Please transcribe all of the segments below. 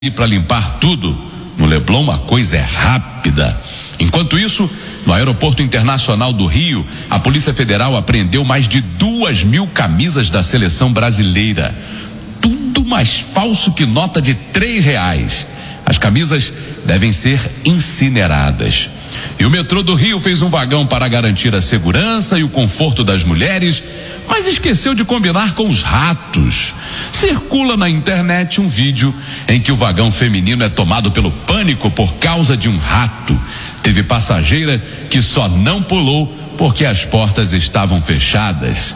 E para limpar tudo, no Leblon uma coisa é rápida. Enquanto isso, no Aeroporto Internacional do Rio, a Polícia Federal apreendeu mais de 2.000 camisas da seleção brasileira. Tudo mais falso que nota de R$3. As camisas devem ser incineradas. E o metrô do Rio fez um vagão para garantir a segurança e o conforto das mulheres, mas esqueceu de combinar com os ratos. Circula na internet um vídeo em que o vagão feminino é tomado pelo pânico por causa de um rato. Teve passageira que só não pulou porque as portas estavam fechadas.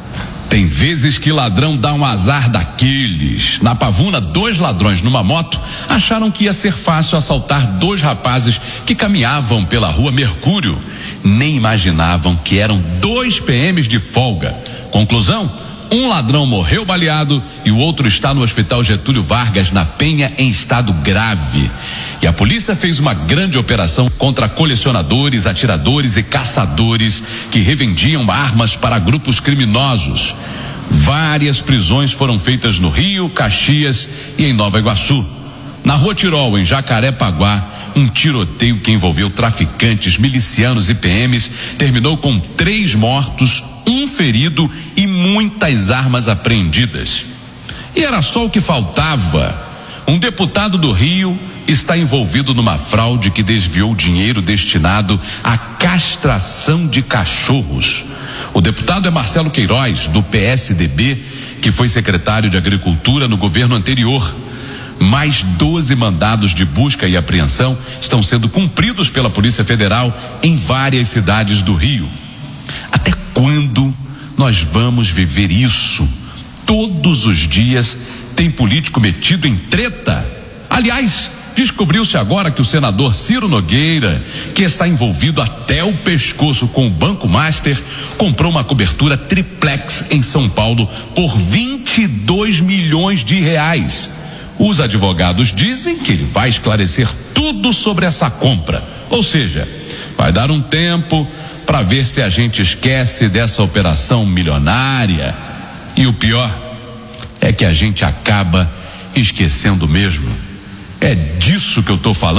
Tem vezes que ladrão dá um azar daqueles. Na Pavuna, 2 ladrões numa moto acharam que ia ser fácil assaltar 2 rapazes que caminhavam pela rua Mercúrio. Nem imaginavam que eram 2 PMs de folga. Conclusão: um ladrão morreu baleado e o outro está no Hospital Getúlio Vargas, na Penha, em estado grave. E a polícia fez uma grande operação contra colecionadores, atiradores e caçadores que revendiam armas para grupos criminosos. Várias prisões foram feitas no Rio, Caxias e em Nova Iguaçu. Na Rua Tirol, em Jacarepaguá, um tiroteio que envolveu traficantes, milicianos e PMs terminou com 3 mortos, 1 ferido e muitas armas apreendidas. E era só o que faltava. Um deputado do Rio está envolvido numa fraude que desviou dinheiro destinado à castração de cachorros. O deputado é Marcelo Queiroz, do PSDB, que foi secretário de Agricultura no governo anterior. Mais 12 mandados de busca e apreensão estão sendo cumpridos pela Polícia Federal em várias cidades do Rio. Até quando nós vamos viver isso? Todos os dias tem político metido em treta. Aliás, descobriu-se agora que o senador Ciro Nogueira, que está envolvido até o pescoço com o Banco Master, comprou uma cobertura triplex em São Paulo por R$22 milhões. Os advogados dizem que ele vai esclarecer tudo sobre essa compra. Ou seja, vai dar um tempo para ver se a gente esquece dessa operação milionária. E o pior é que a gente acaba esquecendo mesmo. É disso que eu tô falando.